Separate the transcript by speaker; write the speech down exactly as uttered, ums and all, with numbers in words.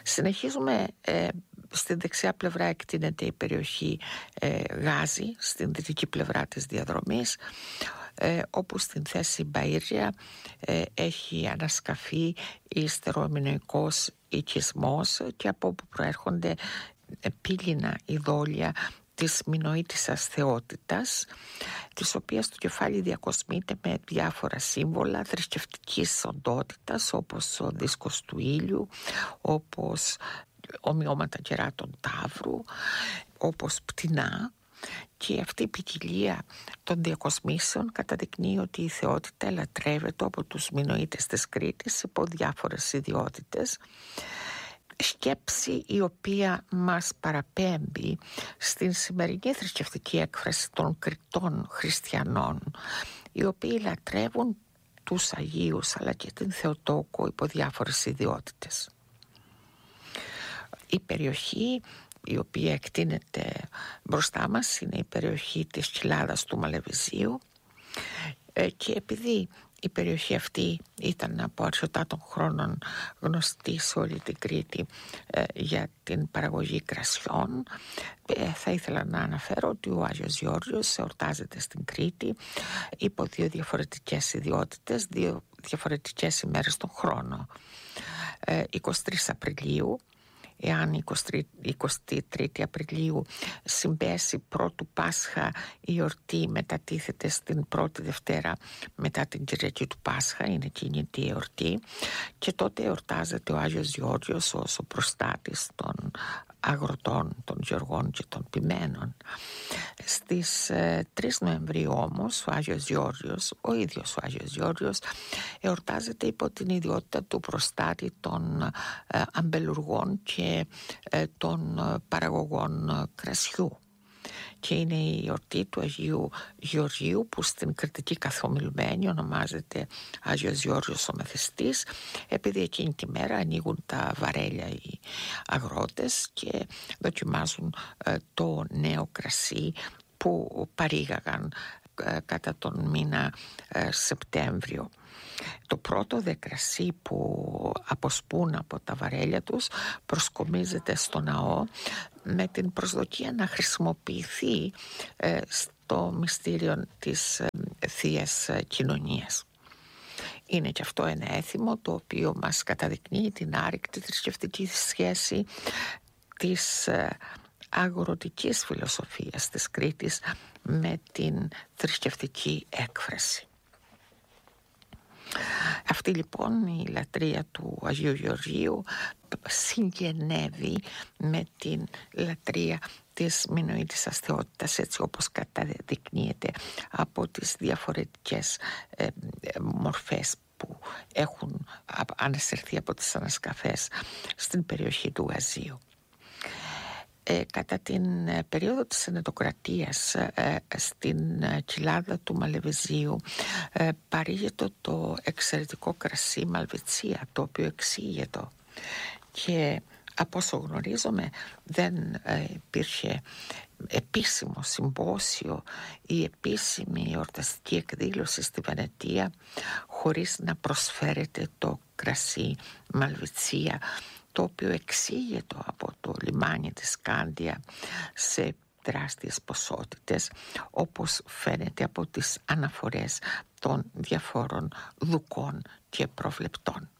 Speaker 1: Συνεχίζουμε, ε, στην δεξιά πλευρά εκτείνεται η περιοχή ε, Γάζη, στην δυτική πλευρά της διαδρομής, ε, όπου στην θέση Μπαΐρια ε, έχει ανασκαφεί ιστεροαμινοϊκός οικισμός και από όπου προέρχονται πύληνα ειδόλια της μινωίτισσας θεότητας, της οποίας το κεφάλι διακοσμείται με διάφορα σύμβολα θρησκευτικής οντότητας, όπως ο δίσκος του ήλιου, όπως ομοιώματα κεράτων ταύρου, όπως πτηνά. Και αυτή η ποικιλία των διακοσμήσεων καταδεικνύει ότι η θεότητα ελατρεύεται από τους μινωίτες της Κρήτης υπό διάφορες ιδιότητες, σκέψη η οποία μας παραπέμπει στην σημερινή θρησκευτική έκφραση των Κρητών χριστιανών, οι οποίοι λατρεύουν τους Αγίους αλλά και την Θεοτόκο υπό διάφορες ιδιότητες. Η περιοχή η οποία εκτείνεται μπροστά μας είναι η περιοχή της κοιλάδας του Μαλεβιζίου, και επειδή η περιοχή αυτή ήταν από αρχαιοτά των χρόνων γνωστή σε όλη την Κρήτη ε, για την παραγωγή κρασιών, ε, θα ήθελα να αναφέρω ότι ο Άγιος Γεώργιος εορτάζεται στην Κρήτη υπό δύο διαφορετικές ιδιότητες, δύο διαφορετικές ημέρες τον χρόνο. ε, εικοστή τρίτη Απριλίου, εάν εικοστή τρίτη Απριλίου συμπέσει πρώτου Πάσχα, η εορτή μετατίθεται στην πρώτη Δευτέρα μετά την Κυριακή του Πάσχα, είναι εκείνη τη εορτή, και τότε εορτάζεται ο Άγιος Γεώργιος ως ο προστάτης των αγροτών, των γεωργών και των ποιμένων. Στις ε, τρεις Νοεμβρίου όμως ο Άγιος Γεώργιος, ο ίδιος ο Άγιος Γεώργιος, εορτάζεται υπό την ιδιότητα του προστάτη των ε, αμπελουργών και ε, των ε, παραγωγών ε, κρασιού. Και είναι η εορτή του Αγίου Γεωργίου, που στην κρητική καθομιλουμένη ονομάζεται Άγιος Γεώργιος ο Μεθυστής, επειδή εκείνη τη μέρα ανοίγουν τα βαρέλια οι αγρότες και δοκιμάζουν ε, το νέο κρασί που παρήγαγαν ε, κατά τον μήνα ε, Σεπτέμβριο. Το πρώτο δε κρασί που αποσπούν από τα βαρέλια τους προσκομίζεται στο ναό με την προσδοκία να χρησιμοποιηθεί ε, στο μυστήριο της ε, Θείας Κοινωνίας. Είναι και αυτό ένα έθιμο το οποίο μας καταδεικνύει την άρρηκτη θρησκευτική σχέση της ε, αγροτικής φιλοσοφίας της Κρήτης με την θρησκευτική έκφραση. Αυτή λοιπόν η λατρεία του Αγίου Γεωργίου συγγενεύει με την λατρεία της μινωίτισσας θεότητας, έτσι όπως καταδεικνύεται από τις διαφορετικές ε, ε, μορφές που έχουν αναστερθεί από τις ανασκαφές στην περιοχή του Γαζίου. Ε, κατά την ε, περίοδο της Ενετοκρατίας ε, στην ε, κοιλάδα του Μαλεβιζίου ε, παρήγεται το εξαιρετικό κρασί Μαλβιτσία, το οποίο εξήγεται, και από όσο γνωρίζομαι δεν ε, υπήρχε επίσημο συμπόσιο ή επίσημη εορταστική εκδήλωση στη Βενετία χωρίς να προσφέρεται το κρασί Μαλβιτσία, το οποίο εξήγεται από το λιμάνι της Σκάντια σε τεράστιες ποσότητες, όπως φαίνεται από τις αναφορές των διαφόρων δουκών και προβλεπτών.